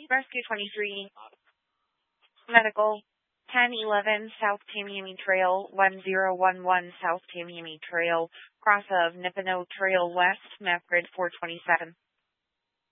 Rescue 23, Medical, 1011 South Tamiami Trail, 1011 South Tamiami Trail, cross of Nipano Trail West, map grid 427.